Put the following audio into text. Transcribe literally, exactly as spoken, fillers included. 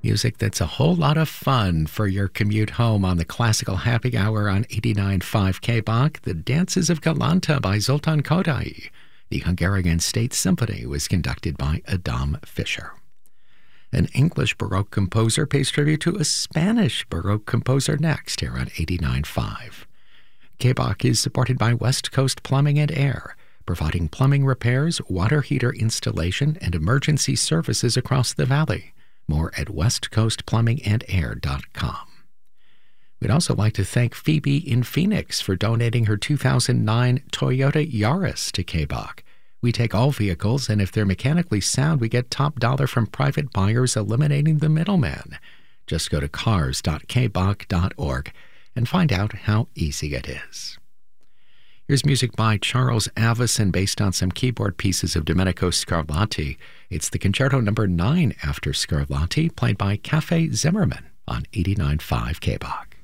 Music that's a whole lot of fun for your commute home on the Classical Happy Hour on eighty-nine point five K B A C. The Dances of Galanta by Zoltán Kodály. The Hungarian State Symphony was conducted by Adam Fischer. An English Baroque composer pays tribute to a Spanish Baroque composer next here on eighty-nine point five. K B A C is supported by West Coast Plumbing and Air, providing plumbing repairs, water heater installation, and emergency services across the valley. More at west coast plumbing and air dot com. We'd also like to thank Phoebe in Phoenix for donating her two thousand nine Toyota Yaris to K B A C. We take all vehicles, and if they're mechanically sound, we get top dollar from private buyers, eliminating the middleman. Just go to cars dot k b a c dot org and find out how easy it is. Here's music by Charles Avison based on some keyboard pieces of Domenico Scarlatti. It's the Concerto Number nine after Scarlatti, played by Cafe Zimmerman on eighty-nine point five K B A C.